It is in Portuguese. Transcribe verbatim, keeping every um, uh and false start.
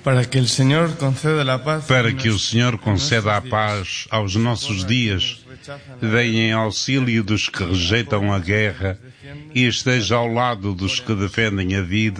para que o Senhor conceda a paz, para que o Senhor conceda a paz aos nossos dias, venha em auxílio dos que rejeitam a guerra e esteja ao lado dos que defendem a vida